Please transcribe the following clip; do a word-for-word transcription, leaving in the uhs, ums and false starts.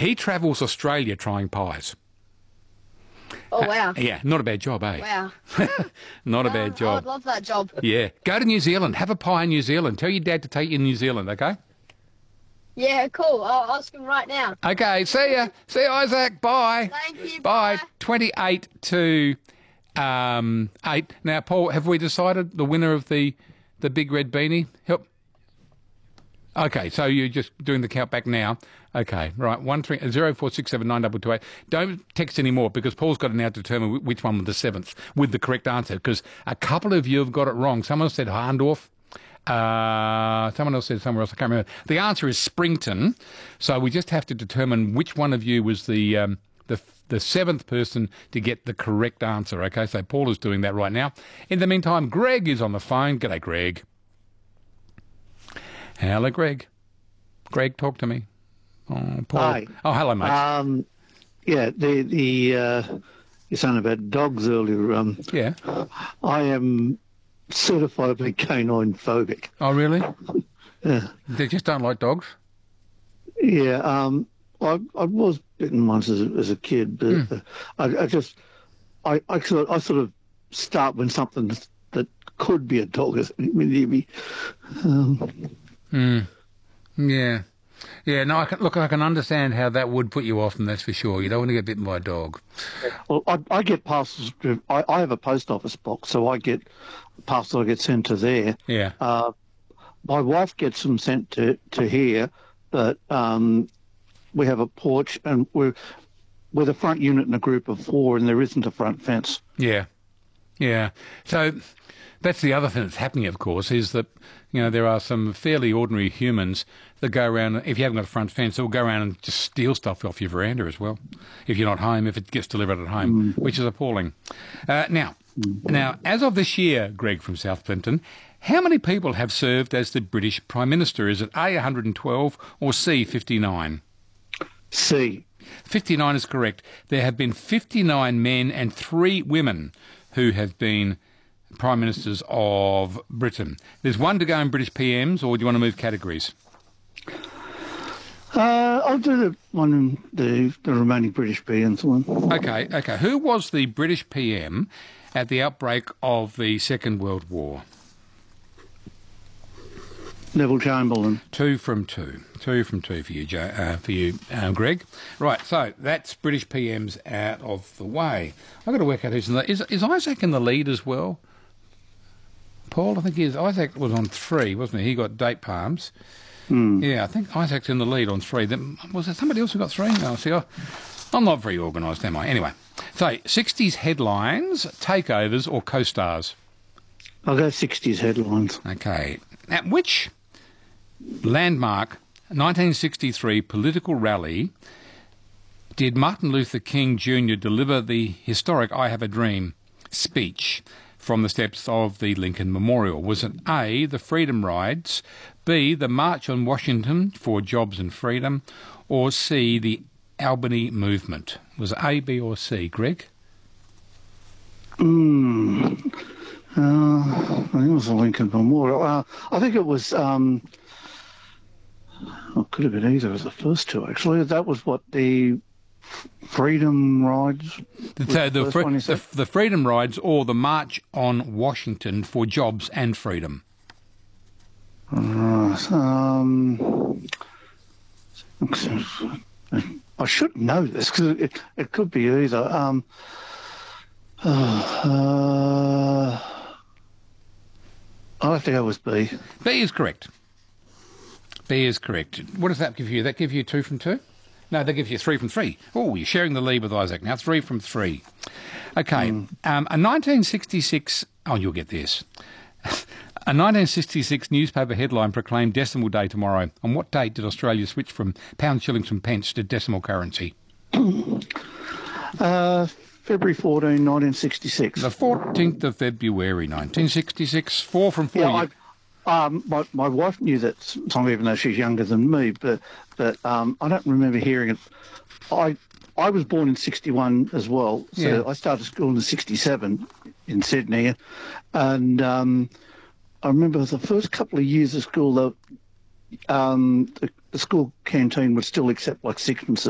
he travels Australia trying pies. Oh, wow. Uh, yeah, not a bad job, eh? Wow. Not a Um, bad job. I would love that job. Yeah. Go to New Zealand. Have a pie in New Zealand. Tell your dad to take you to New Zealand, okay? Yeah, cool. I'll ask him right now. Okay, see ya. See you, Isaac. Bye. Thank you. Bye. Bye. twenty-eight to um, eight. Now, Paul, have we decided the winner of the, the big red beanie? Help. Okay, so you're just doing the count back now. Okay, right. One three zero four six seven nine double two eight. Don't text anymore because Paul's got to now determine which one was the seventh with the correct answer. Because a couple of you have got it wrong. Someone said Harndorf. Uh, someone else said somewhere else. I can't remember. The answer is Springton. So we just have to determine which one of you was the um, the the seventh person to get the correct answer. Okay, so Paul is doing that right now. In the meantime, Greg is on the phone. G'day, Greg. Hello, Greg. Greg, talk to me. Oh, Paul. Hi. Oh, hello, mate. Um, yeah, the the uh, you're saying about dogs earlier. Um, yeah. I am certifiably canine phobic. Oh, really? Yeah. They just don't like dogs? Yeah. Um, I I was bitten once as a, as a kid, but Mm. uh, I, I just I I sort of, I sort of start when something that could be a dog is near me. Um, Mm. Yeah. Yeah, no, I can, look, I can understand how that would put you off, and that's for sure. You don't want to get bitten by a dog. Well, I, I get parcels. I, I have a post office box, so I get parcels I get sent to there. Yeah. Uh, my wife gets them sent to, to here, but um, we have a porch, and we're we're the front unit in a group of four, and there isn't a front fence. Yeah. Yeah. So that's the other thing that's happening, of course, is that, you know, there are some fairly ordinary humans that go around, if you haven't got a front fence, they'll go around and just steal stuff off your veranda as well, if you're not home, if it gets delivered at home, mm. which is appalling. Uh, now, mm. now, as of this year, Greg from South Plympton, how many people have served as the British Prime Minister? Is it A, one hundred twelve, or C, fifty-nine? C. fifty-nine is correct. There have been fifty-nine men and three women who have been Prime Ministers of Britain. There's one to go in British P Ms, or do you want to move categories? Uh, I'll do the one in the, the remaining British P Ms one. Okay, okay. Who was the British P M at the outbreak of the Second World War? Neville Chamberlain. Two from two. Two from two for you, Joe, uh, for you, um, Greg. Right, so that's British P Ms out of the way. I've got to work out who's in the... Is, is Isaac in the lead as well? Paul, I think he is. Isaac was on three, wasn't he? He got date palms. Mm. Yeah, I think Isaac's in the lead on three. Then, was there somebody else who got three? No, see, I, I'm not very organised, am I? Anyway, so sixties headlines, takeovers or co-stars? I'll go sixties headlines. Okay. Now, which landmark nineteen sixty-three political rally did Martin Luther King Junior deliver the historic I Have a Dream speech from the steps of the Lincoln Memorial? Was it A, the Freedom Rides, B, the March on Washington for Jobs and Freedom, or C, the Albany Movement? Was it A, B or C, Greg? Hmm. Uh, I think it was the Lincoln Memorial. Uh, I think it was... Um, well, it could have been either of the first two, actually. That was what the Freedom Rides... So the, fr- the, the Freedom Rides or the March on Washington for Jobs and Freedom? Right. Um, I should know this because it, it could be either. Um, uh, I'll have to go with B. B is correct. B is correct. What does that give you? That give you two from two? No, that gives you three from three. Oh, you're sharing the lead with Isaac now. Three from three. Okay. Mm. Um, a nineteen sixty-six... Oh, you'll get this. A nineteen sixty-six newspaper headline proclaimed Decimal Day tomorrow. On what date did Australia switch from pounds, shillings and pence to decimal currency? uh, February fourteenth, nineteen sixty-six. The fourteenth of February, nineteen sixty-six. Four from four. Yeah, I, um, my, my wife knew that song, even though she's younger than me, but but um, I don't remember hearing it. I I was born in sixty-one as well, so yeah. I started school in sixty-seven in Sydney, and um, I remember the first couple of years of school, the, um, the, the school canteen would still accept like sixpences.